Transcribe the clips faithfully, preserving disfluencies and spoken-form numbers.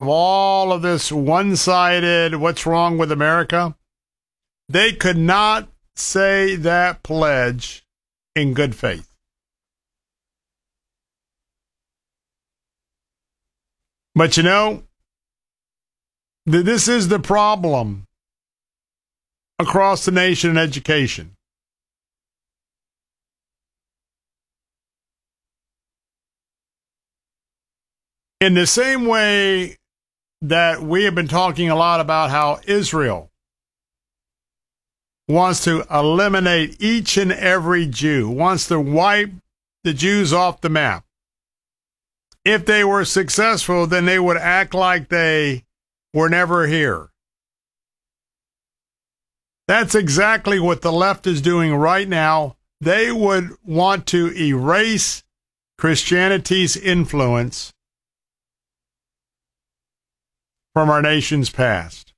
all of this one-sided, what's wrong with America, they could not say that pledge in good faith. But you know, th- this is the problem across the nation in education. In the same way that we have been talking a lot about how Israel wants to eliminate each and every Jew, wants to wipe the Jews off the map. If they were successful, then they would act like they were never here. That's exactly what the left is doing right now. They would want to erase Christianity's influence from our nation's past.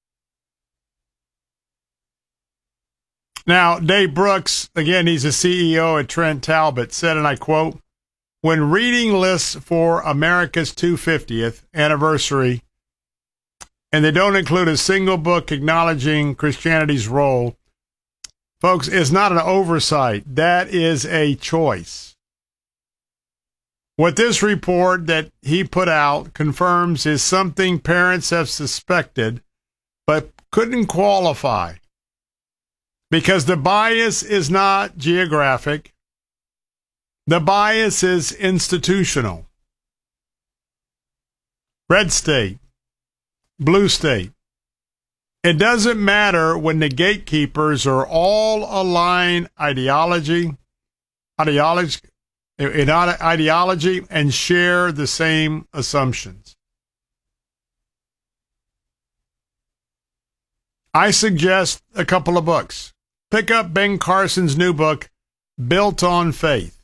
Now, Dave Brooks, again, he's a C E O at Trent Talbot, said, and I quote, "When reading lists for America's two hundred fiftieth anniversary, and they don't include a single book acknowledging Christianity's role, folks, it's not an oversight. That is a choice. What this report that he put out confirms is something parents have suspected but couldn't qualify, because the bias is not geographic. The bias is institutional. Red state, blue state. It doesn't matter when the gatekeepers are all aligned ideology, ideology, in ideology and share the same assumptions. I suggest a couple of books. Pick up Ben Carson's new book, Built on Faith.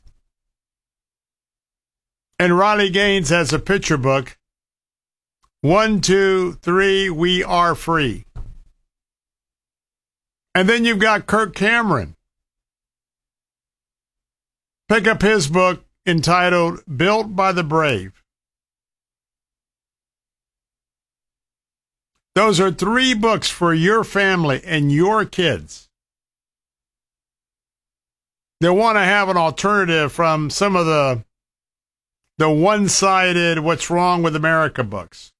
And Riley Gaines has a picture book, One, Two, Three, We Are Free. And then you've got Kirk Cameron. Pick up his book entitled Built by the Brave. Those are three books for your family and your kids. They want to have an alternative from some of the, the one-sided What's Wrong with America books.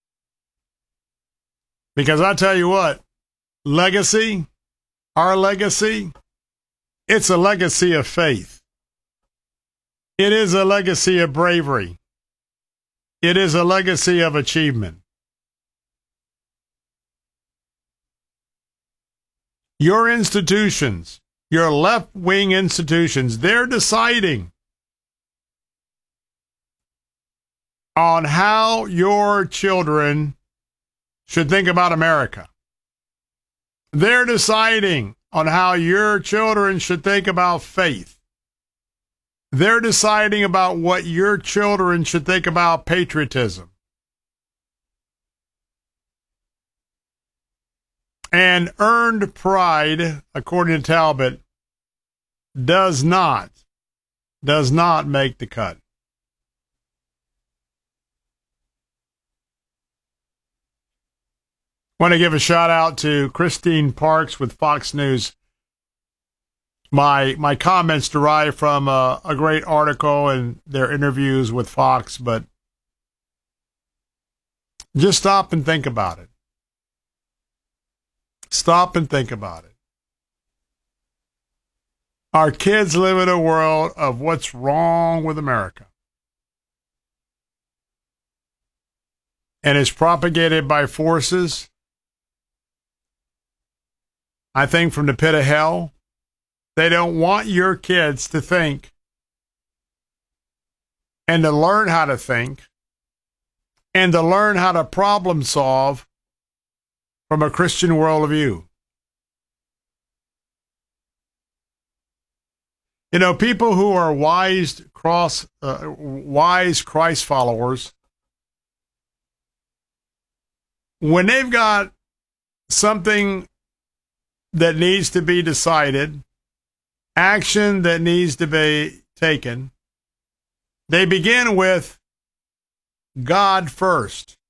Because I tell you what, legacy, our legacy, it's a legacy of faith. It is a legacy of bravery. It is a legacy of achievement. Your institutions, your left-wing institutions, they're deciding on how your children should think about America. They're deciding on how your children should think about faith. They're deciding about what your children should think about patriotism. And earned pride, according to Talbot, does not, does not make the cut. I want to give a shout out to Christine Parks with Fox News. My my comments derive from a, a great article and their interviews with Fox, but just stop and think about it. Stop and think about it. Our kids live in a world of what's wrong with America. And it's propagated by forces, I think, from the pit of hell. They don't want your kids to think and to learn how to think and to learn how to problem solve from a Christian worldview. You know, people who are wise cross, uh, wise Christ followers, when they've got something that needs to be decided, action that needs to be taken, they begin with God first.